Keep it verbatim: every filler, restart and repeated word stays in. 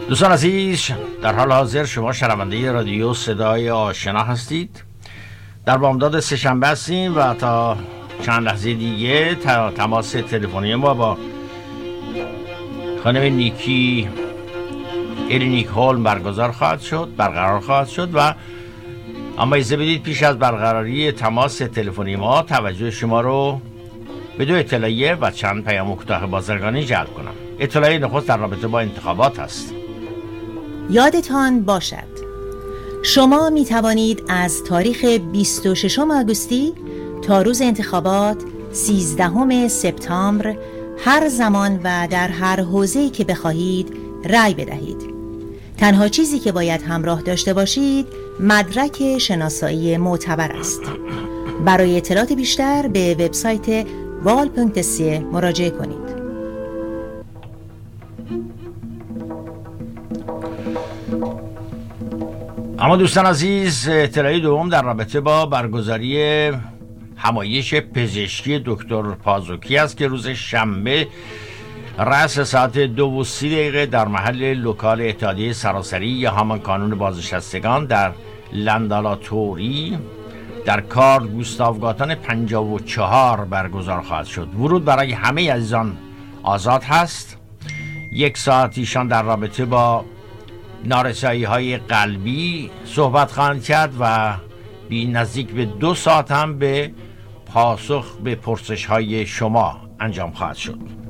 دوستان عزیز، در حال حاضر شما شنونده رادیو صدای آشنا هستید. در بامداد سه‌شنبه هستیم و تا چند لحظه دیگه تا تماس تلفنی ما با خانم نیکی الینیک هولم برگزار خواهد شد برقرار خواهد شد و اما اجازه بدید پیش از برقراری تماس تلفنی ما توجه شما رو به دو اطلاعیه و چند پیام کوتاه بازرگانی جلب کنم. اطلاعیه نخست در رابطه با انتخابات است. یادتان باشد شما می توانید از تاریخ بیست و ششم آگوستی تا روز انتخابات سیزدهم سپتامبر هر زمان و در هر حوزه‌ای که بخواهید رأی بدهید. تنها چیزی که باید همراه داشته باشید مدرک شناسایی معتبر است. برای اطلاعات بیشتر به وبسایت وال پونکت سی مراجعه کنید. اما دوستان عزیز، اطلاعیه دوم در رابطه با برگزاری همایش پزشکی دکتر پازوکی است که روز شنبه رأس ساعت دو و سی دقیقه در محل لوکال اتحادیه سراسری یا همان کانون بازنشستگان در لندالاتوری در کار گوستاوگاتان پنجاه و چهار برگزار خواهد شد. ورود برای همه عزیزان آزاد هست. یک ساعت ایشان در رابطه با نارسایی های قلبی صحبت خواهند کرد و بی نزدیک به دو ساعت هم به پاسخ به پرسش های شما انجام خواهد شد.